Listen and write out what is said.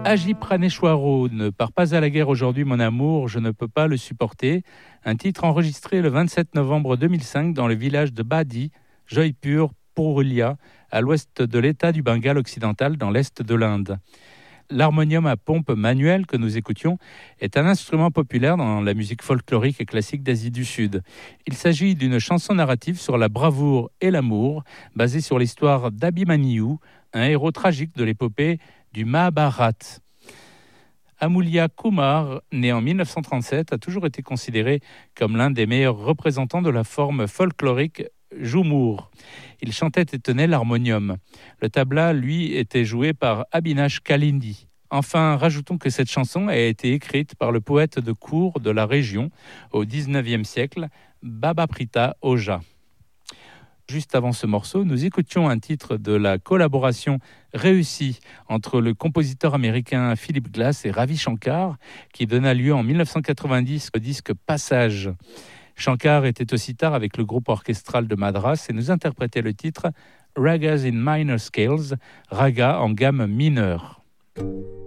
Agi Praneshwaro, ne pars pas à la guerre aujourd'hui mon amour, je ne peux pas le supporter. Un titre enregistré le 27 novembre 2005 dans le village de Badi, Jaipur, Purulia, à l'ouest de l'État du Bengale occidental dans l'est de l'Inde. L'harmonium à pompe manuelle que nous écoutions est un instrument populaire dans la musique folklorique et classique d'Asie du Sud. Il s'agit d'une chanson narrative sur la bravoure et l'amour, basée sur l'histoire d'Abhimanyu, un héros tragique de l'épopée du Mahabharata. Amulya Kumar, né en 1937, a toujours été considéré comme l'un des meilleurs représentants de la forme folklorique Jhumur. Il chantait et tenait l'harmonium. Le tabla, lui, était joué par Abhinash Kalindi. Enfin, rajoutons que cette chanson a été écrite par le poète de cour de la région au XIXe siècle, Baba-Prita Oja. Juste avant ce morceau, nous écoutions un titre de la collaboration réussie entre le compositeur américain Philip Glass et Ravi Shankar, qui donna lieu en 1990 au disque Passage. Shankar était au sitar avec le groupe orchestral de Madras et nous interprétait le titre Ragas in Minor Scales, raga en gamme mineure.